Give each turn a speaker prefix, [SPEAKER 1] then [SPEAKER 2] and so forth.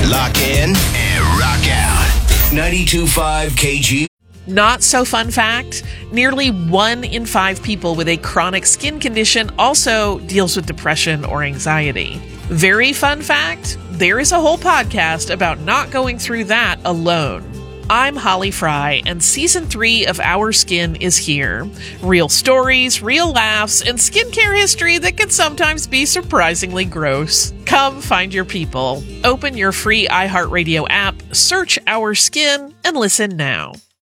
[SPEAKER 1] Lock in and rock out. 92.5 KG.
[SPEAKER 2] Not so fun fact, nearly 1 in 5 people with a chronic skin condition also deals with depression or anxiety. Very fun fact, there is a whole podcast about not going through that alone. I'm Holly Fry, and Season 3 of Our Skin is here. Real stories, real laughs, and skincare history that can sometimes be surprisingly gross. Come find your people. Open your free iHeartRadio app, search Our Skin, and listen now.